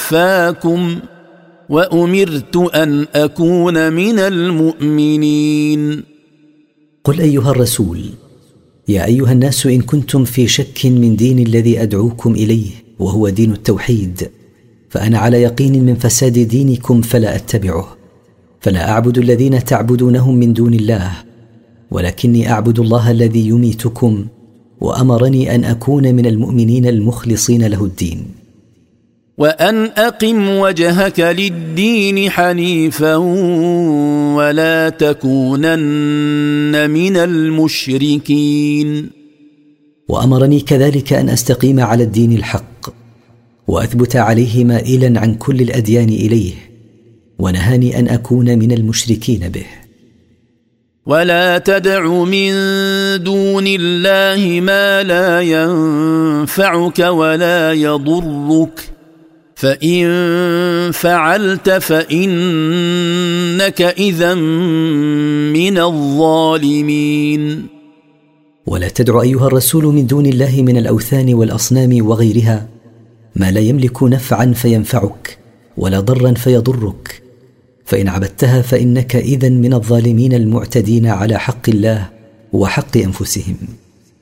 وأتوفاكم وأمرت أن أكون من المؤمنين. قل أيها الرسول: يا أيها الناس، إن كنتم في شك من دين الذي أدعوكم إليه وهو دين التوحيد، فأنا على يقين من فساد دينكم فلا أتبعه، فلا أعبد الذين تعبدونهم من دون الله، ولكني أعبد الله الذي يميتكم، وأمرني أن أكون من المؤمنين المخلصين له الدين. وأن أقم وجهك للدين حنيفا ولا تكونن من المشركين. وأمرني كذلك أن أستقيم على الدين الحق وأثبت عليه مائلا عن كل الأديان إليه، ونهاني أن أكون من المشركين به. ولا تدع من دون الله ما لا ينفعك ولا يضرك، فإن فعلت فإنك إذا من الظالمين. ولا تدع أيها الرسول من دون الله من الأوثان والأصنام وغيرها ما لا يملك نفعا فينفعك ولا ضرا فيضرك، فإن عبدتها فإنك إذن من الظالمين المعتدين على حق الله وحق أنفسهم.